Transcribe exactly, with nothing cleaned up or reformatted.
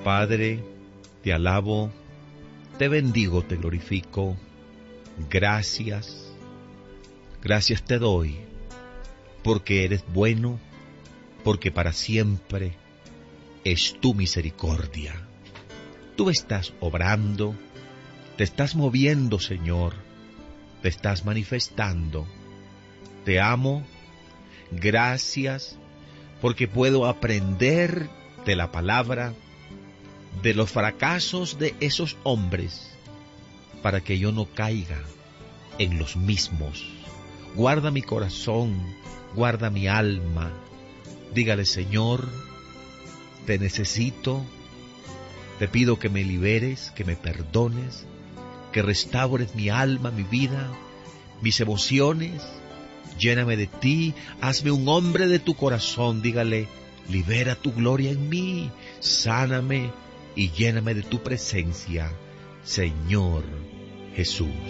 Padre, te alabo, te bendigo, te glorifico. Gracias, gracias te doy, porque eres bueno, porque para siempre es tu misericordia. Tú estás obrando, te estás moviendo, Señor, te estás manifestando. Te amo, gracias, porque puedo aprender de la palabra, de los fracasos de esos hombres, para que yo no caiga en los mismos. Guarda mi corazón, guarda mi alma. Dígale, Señor, te necesito, te pido que me liberes, que me perdones, que restaures mi alma, mi vida, mis emociones. Lléname de ti, hazme un hombre de tu corazón. Dígale, libera tu gloria en mí, sáname y lléname de tu presencia, Señor Jesús.